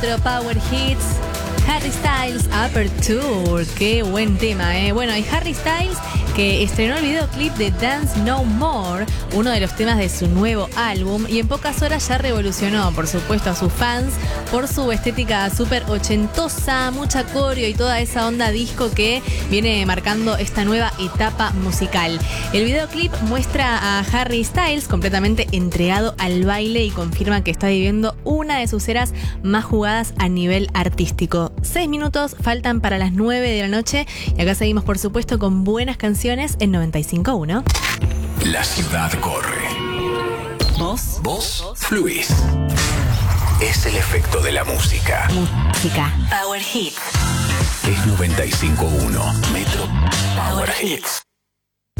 Otro Power Hits, Harry Styles Upper Tour. Qué buen tema, ¿eh? Bueno, y Harry Styles, que estrenó el videoclip de Dance No More, uno de los temas de su nuevo álbum, y en pocas horas ya revolucionó, por supuesto, a sus fans por su estética súper ochentosa, mucha coreo y toda esa onda disco que viene marcando esta nueva etapa musical. El videoclip muestra a Harry Styles completamente entregado al baile y confirma que está viviendo una de sus eras más jugadas a nivel artístico. 6 minutos faltan para las 9 de la noche y acá seguimos, por supuesto, con buenas canciones en 95.1. La ciudad corre. Vos fluís. Es el efecto de la música. Música. Power Hits. Es 95.1 Metro Power Hits.